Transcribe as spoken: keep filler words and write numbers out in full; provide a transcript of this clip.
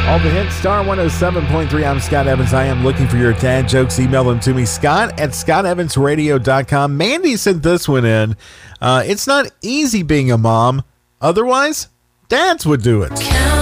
All the hits, Star one oh seven point three. I'm Scott Evans. I am looking for your dad jokes. Email them to me, Scott at scott evans radio dot com. Mandy sent this one in. Uh, it's not easy being a mom. Otherwise, dads would do it.